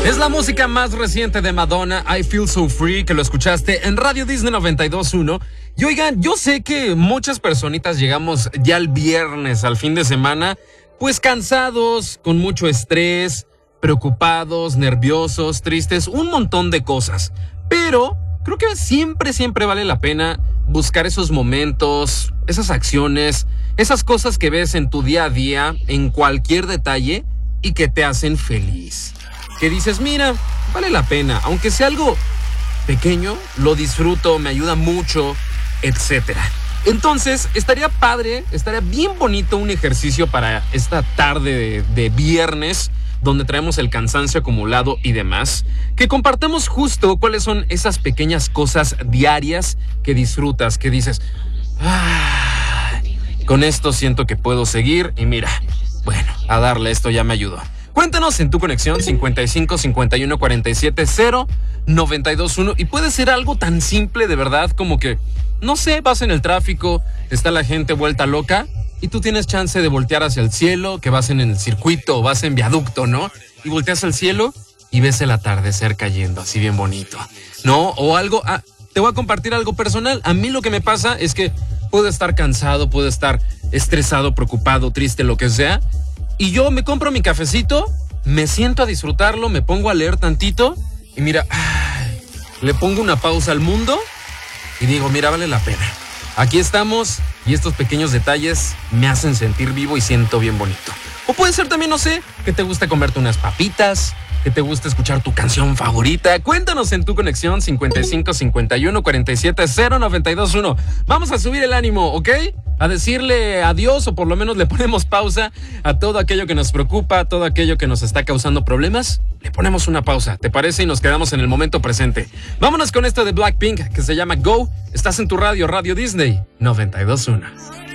Es la música más reciente de Madonna, I Feel So Free, que lo escuchaste en Radio Disney 92.1. Y oigan, yo sé que muchas personitas llegamos ya el viernes, al fin de semana, pues cansados, con mucho estrés, preocupados, nerviosos, tristes, un montón de cosas. Pero creo que siempre vale la pena buscar esos momentos, esas acciones, esas cosas que ves en tu día a día, en cualquier detalle y que te hacen feliz. Que dices, mira, vale la pena, aunque sea algo pequeño, lo disfruto, me ayuda mucho, etcétera. Entonces, estaría padre, estaría bien bonito un ejercicio para esta tarde de viernes, donde traemos el cansancio acumulado y demás, que compartamos justo cuáles son esas pequeñas cosas diarias que disfrutas, que dices, con esto siento que puedo seguir y mira, bueno, a darle, esto ya me ayudó. Cuéntanos en tu conexión 55 51 47 0 92.1 y puede ser algo tan simple de verdad como que, no sé, vas en el tráfico, está la gente vuelta loca y tú tienes chance de voltear hacia el cielo, que vas en el circuito o vas en viaducto, ¿no? Y volteas al cielo y ves el atardecer cayendo así bien bonito, ¿no? O algo, te voy a compartir algo personal. A mí lo que me pasa es que puedo estar cansado, puedo estar estresado, preocupado, triste, lo que sea. Y yo me compro mi cafecito, me siento a disfrutarlo, me pongo a leer tantito y mira, le pongo una pausa al mundo y digo, mira, vale la pena. Aquí estamos y estos pequeños detalles me hacen sentir vivo y siento bien bonito. O puede ser también, no sé, que te gusta comerte unas papitas, que te gusta escuchar tu canción favorita. Cuéntanos en tu conexión 55 51 47 0 92.1. Vamos a subir el ánimo, ¿ok? A decirle adiós o por lo menos le ponemos pausa a todo aquello que nos preocupa, todo aquello que nos está causando problemas. Le ponemos una pausa, ¿te parece? Y nos quedamos en el momento presente. Vámonos con esto de Blackpink que se llama Go. Estás en tu radio, Radio Disney 92.1.